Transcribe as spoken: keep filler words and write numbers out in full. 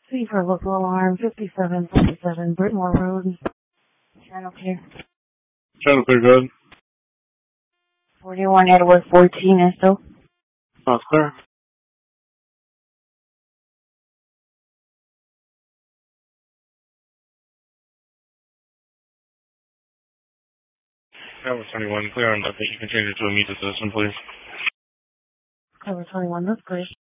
C for local alarm, fifty-seven forty-seven Britmore Road. Channel clear. Channel clear, good. forty-one Edward fourteen, Esto. Sounds clear. Edward twenty-one, clear on that. You can change it to a music system, please. Edward twenty-one, that's clear.